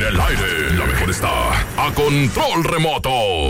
el aire, la mejor está a control remoto.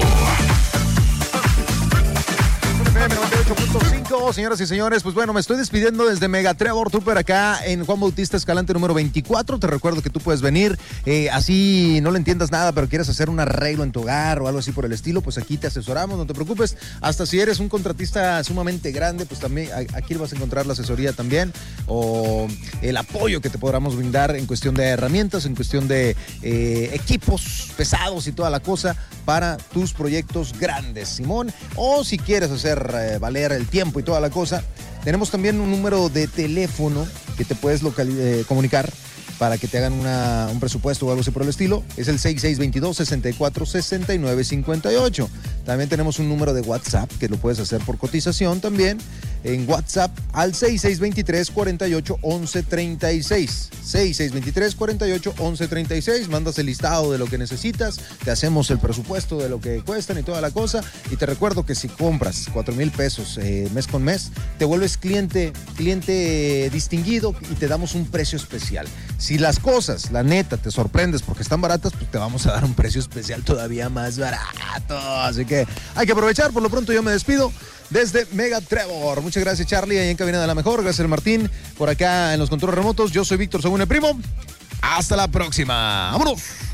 FM 98.5, señoras y señores, pues bueno, me estoy despidiendo desde Mega Trevor Trooper acá en Juan Bautista Escalante número 24. Te recuerdo que tú puedes venir, así no le entiendas nada, pero quieres hacer un arreglo en tu hogar o algo así por el estilo, pues aquí te asesoramos, no te preocupes. Hasta si eres un contratista sumamente grande, pues también aquí vas a encontrar la asesoría también, o el apoyo que te podamos brindar en cuestión de herramientas, en cuestión de equipos pesados y toda la cosa para tus proyectos grandes, Simón. O si quieres hacer valer el tiempo y toda la cosa, tenemos también un número de teléfono que te puedes comunicar para que te hagan un presupuesto o algo así por el estilo. Es el 6622-646958. También tenemos un número de WhatsApp que lo puedes hacer por cotización también en WhatsApp al 6623-481136. 6623-481136. Mandas el listado de lo que necesitas, te hacemos el presupuesto de lo que cuestan y toda la cosa. Y te recuerdo que si compras 4,000 pesos mes con mes, te vuelves cliente distinguido y te damos un precio especial. Si las cosas, la neta, te sorprendes porque están baratas, pues te vamos a dar un precio especial todavía más barato. Así que hay que aprovechar. Por lo pronto yo me despido desde Mega Trevor. Muchas gracias, Charlie, ahí en Cabina de la Mejor. Gracias, Martín, por acá en los controles remotos. Yo soy Víctor Según el Primo. Hasta la próxima. ¡Vámonos!